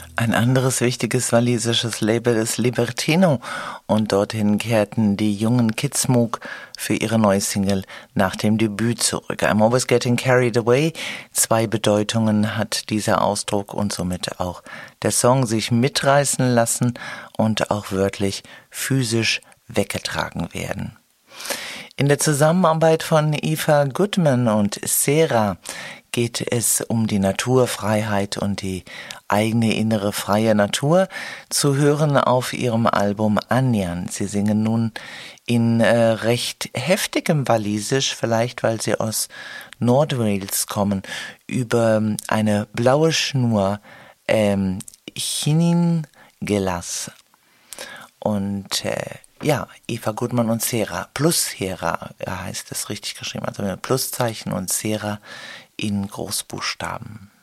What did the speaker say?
Ein anderes wichtiges walisisches Label ist Libertino und dorthin kehrten die jungen Kidsmook für ihre neue Single nach dem Debüt zurück. I'm Always Getting Carried Away. 2 Bedeutungen hat dieser Ausdruck und somit auch der Song, sich mitreißen lassen und auch wörtlich physisch weggetragen werden. In der Zusammenarbeit von Eva Goodman und Sera geht es um die Naturfreiheit und die eigene innere freie Natur, zu hören auf ihrem Album Anjan. Sie singen nun in recht heftigem Walisisch, vielleicht weil sie aus Nordwales kommen, über eine blaue Schnur, Chinin Gelas. Und Eva Goodman und Sera, plus Hera heißt es richtig geschrieben, also mit Pluszeichen und Sera in Großbuchstaben.